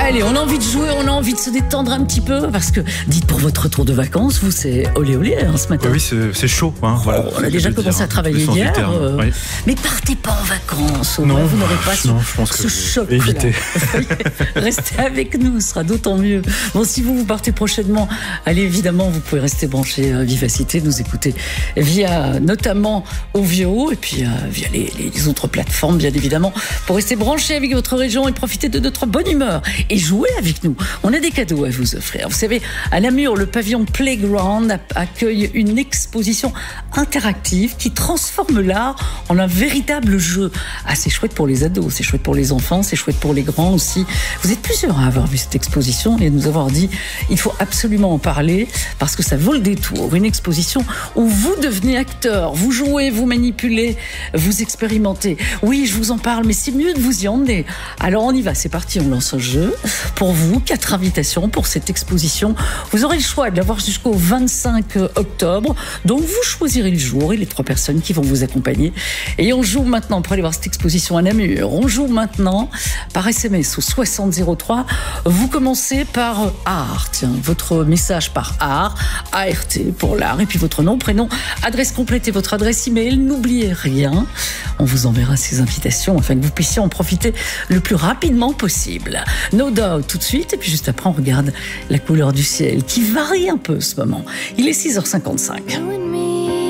Allez, on a envie de jouer, on a envie de se détendre un petit peu, parce que, dites, pour votre retour de vacances, vous, c'est olé olé ce matin. Oui, c'est chaud. Hein, voilà, on a déjà commencé à travailler hier. Oui. Mais partez pas en vacances. Non, vous n'aurez pas ce choc. Évitez. Restez avec nous, ce sera d'autant mieux. Bon, si vous partez prochainement, allez, évidemment, vous pouvez rester branché Vivacité, nous écouter via notamment Ovio et puis via les autres plateformes, bien évidemment, pour rester branché avec votre région et profiter de notre bonne humeur et jouer avec nous. On a des cadeaux à vous offrir. Vous savez, à Namur, le pavillon Playground accueille une exposition interactive qui transforme l'art en un véritable jeu. Ah, c'est chouette pour les ados, c'est chouette pour les enfants, c'est chouette pour les grands aussi. Vous êtes plusieurs à avoir vu cette exposition et nous avoir dit il faut absolument en parler parce que ça vaut le détour. Une exposition où vous devenez acteur, vous jouez, vous manipulez, vous expérimentez. Oui, je vous en parle, mais c'est mieux de vous y emmener. Alors on y va, c'est parti, on lance un jeu. Pour vous, 4 invitations pour cette exposition. Vous aurez le choix de l'avoir jusqu'au 25 octobre. Donc vous choisirez le jour et les 3 personnes qui vont vous accompagner. Et on joue maintenant, pour aller voir cette exposition à Namur, on joue maintenant par SMS au 6003. Vous commencez par art. Tiens, votre message par art, ART pour l'art, et puis votre nom, prénom, adresse complète et votre adresse email. N'oubliez rien. On vous enverra ces invitations afin que vous puissiez en profiter le plus rapidement possible. No Doubt tout de suite, et puis juste après on regarde la couleur du ciel qui varie un peu ce moment. Il est 6h55.